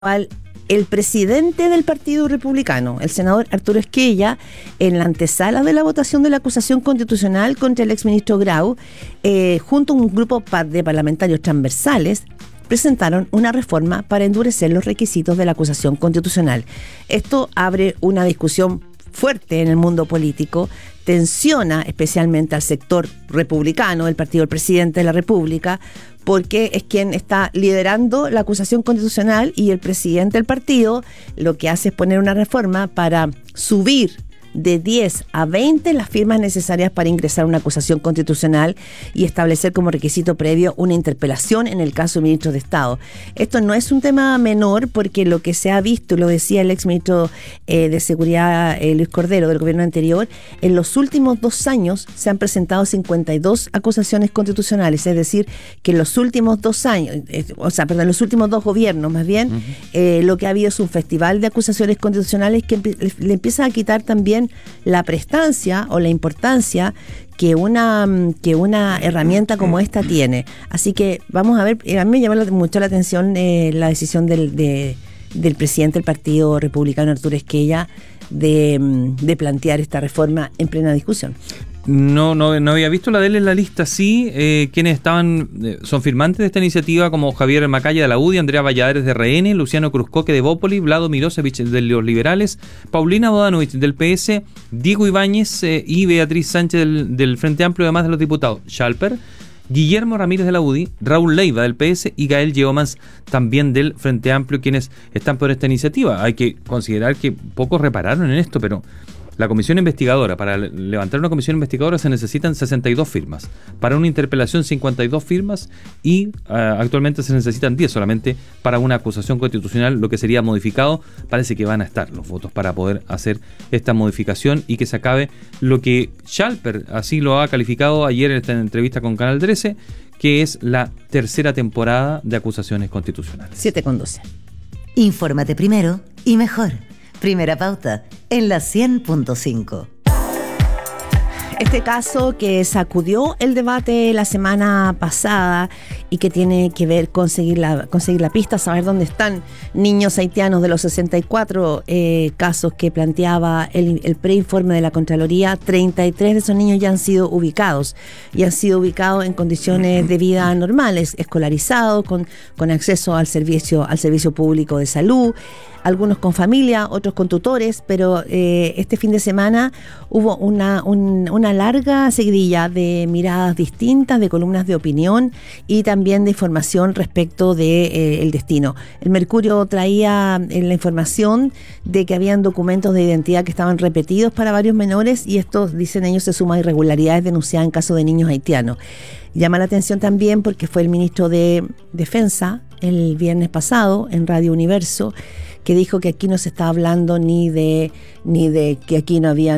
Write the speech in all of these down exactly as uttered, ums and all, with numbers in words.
el presidente del Partido Republicano, el senador Arturo Esquella, en la antesala de la votación de la acusación constitucional contra el exministro Grau, eh, junto a un grupo de parlamentarios transversales, presentaron una reforma para endurecer los requisitos de la acusación constitucional. Esto abre una discusión fuerte en el mundo político, tensiona especialmente al sector republicano, el partido del presidente de la República, porque es quien está liderando la acusación constitucional, y el presidente del partido lo que hace es poner una reforma para subir de diez a veinte las firmas necesarias para ingresar a una acusación constitucional y establecer como requisito previo una interpelación en el caso de ministros de Estado. Esto no es un tema menor, porque lo que se ha visto, lo decía el exministro eh, de Seguridad eh, Luis Cordero del gobierno anterior, en los últimos dos años se han presentado cincuenta y dos acusaciones constitucionales, es decir, que en los últimos dos años, eh, o sea, perdón, en los últimos dos gobiernos más bien, uh-huh. eh, lo que ha habido es un festival de acusaciones constitucionales que le, le empieza a quitar también la prestancia o la importancia que una, que una herramienta como esta tiene. Así que vamos a ver, a mí me llamó mucho la atención eh, la decisión del, de, del presidente del Partido Republicano, Arturo Esquella, de, de plantear esta reforma en plena discusión. No, no, no había visto la de él en la lista, sí. Eh, quienes estaban eh, son firmantes de esta iniciativa, como Javier Macaya de la U D I, Andrea Valladares de R N, Luciano Cruzcoque de Bópoli, Vlado Mirosevich de los Liberales, Paulina Bodanovich del P S, Diego Ibáñez eh, y Beatriz Sánchez del, del Frente Amplio, además de los diputados Schalper, Guillermo Ramírez de la U D I, Raúl Leiva del P S y Gael Yeomans también del Frente Amplio, quienes están por esta iniciativa. Hay que considerar que pocos repararon en esto, pero la comisión investigadora, para levantar una comisión investigadora se necesitan sesenta y dos firmas. Para una interpelación, cincuenta y dos firmas, y uh, actualmente se necesitan diez solamente para una acusación constitucional, lo que sería modificado. Parece que van a estar los votos para poder hacer esta modificación y que se acabe lo que Schalper así lo ha calificado ayer en esta entrevista con Canal trece, que es la tercera temporada de acusaciones constitucionales. siete con doce. Infórmate primero y mejor. Primera Pauta, en la cien punto cinco. Este caso que sacudió el debate la semana pasada y que tiene que ver con conseguir la, conseguir la pista, saber dónde están niños haitianos de los sesenta y cuatro eh, casos que planteaba el, el preinforme de la Contraloría. treinta y tres de esos niños ya han sido ubicados y han sido ubicados en condiciones de vida normales, escolarizados, con, con acceso al servicio, al servicio público de salud, algunos con familia, otros con tutores, pero eh, este fin de semana hubo una, un, una larga seguidilla de miradas distintas, de columnas de opinión y también de información respecto del de, eh, destino. El Mercurio traía eh, la información de que habían documentos de identidad que estaban repetidos para varios menores, y esto, dicen ellos, se suma a irregularidades denunciadas en caso de niños haitianos. Llama la atención también porque fue el ministro de Defensa el viernes pasado en Radio Universo, que dijo que aquí no se está hablando ni de ni de que aquí no había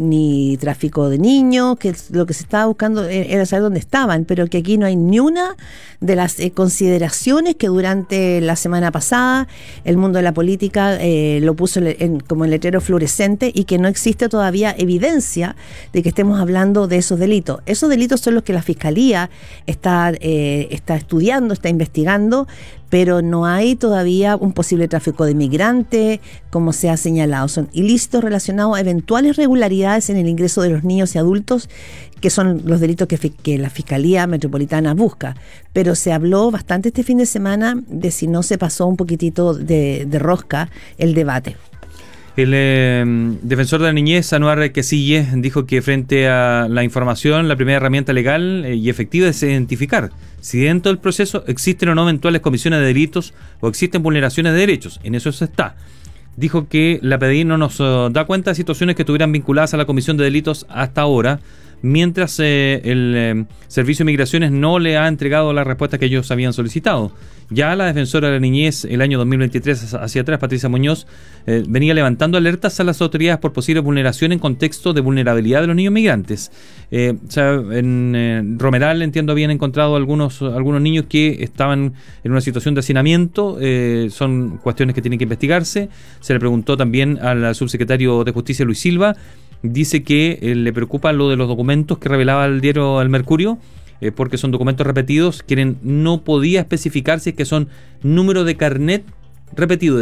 ni tráfico de niños, que lo que se estaba buscando era saber dónde estaban, pero que aquí no hay ni una de las eh, consideraciones que durante la semana pasada el mundo de la política eh, lo puso en, como el letrero fluorescente, y que no existe todavía evidencia de que estemos hablando de esos delitos. Esos delitos son los que la Fiscalía está, eh, está estudiando, está investigando, pero no hay todavía un posible tráfico de migrantes, como se ha señalado. Son ilícitos relacionados a eventuales irregularidades en el ingreso de los niños y adultos, que son los delitos que, que la Fiscalía Metropolitana busca. Pero se habló bastante este fin de semana de si no se pasó un poquitito de, de rosca el debate. El eh, defensor de la niñez, Anuar Quesille, dijo que frente a la información, la primera herramienta legal eh, y efectiva es identificar si dentro del proceso existen o no eventuales comisiones de delitos o existen vulneraciones de derechos. En eso se está. Dijo que la P D I no nos uh, da cuenta de situaciones que estuvieran vinculadas a la comisión de delitos hasta ahora, mientras eh, el eh, Servicio de Migraciones no le ha entregado la respuesta que ellos habían solicitado. Ya la defensora de la niñez, el año dos mil veintitrés hacia atrás, Patricia Muñoz, eh, venía levantando alertas a las autoridades por posible vulneración en contexto de vulnerabilidad de los niños migrantes. Eh, o sea, en eh, Romeral, entiendo, habían encontrado algunos, algunos niños que estaban en una situación de hacinamiento. Eh, son cuestiones que tienen que investigarse. Se le preguntó también al subsecretario de Justicia, Luis Silva. Dice que eh, le preocupa lo de los documentos que revelaba el diario El Mercurio, eh, porque son documentos repetidos. Quien no podía especificar si es que son número de carnet repetido